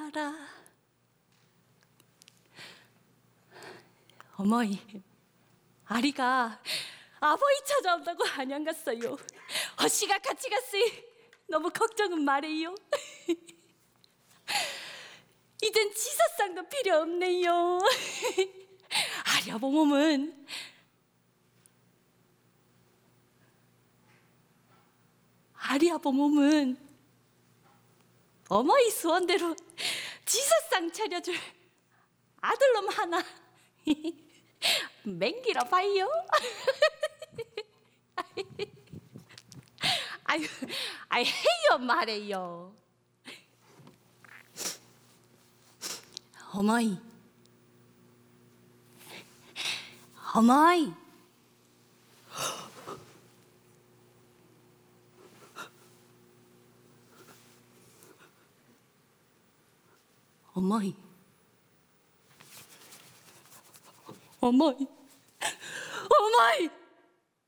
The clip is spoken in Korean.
나라. 어머니, 아리가 아버지 찾아온다고 한양 갔어요. 허씨가 같이 갔으니 너무 걱정은 말해요. 이젠 지사상도 필요 없네요. 아리 아버 몸은 어머니 소원대로 지사상 차려줄 아들놈 하나 맹기라 봐요. 아유, 해요 말해요. 어머니, 어머니, 어머니, 어머니, 어머니.